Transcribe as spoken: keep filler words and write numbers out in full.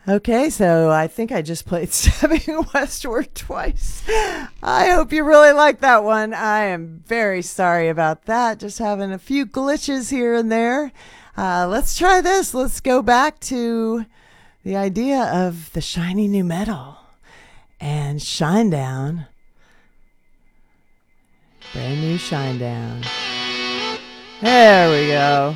Okay, so I think I just played Stepping Westward twice. I hope you really like that one. I am very sorry about that. Just having a few glitches here and there. Uh, let's try this. Let's go back to the idea of the shiny new metal and Shinedown. Brand new Shinedown. There we go.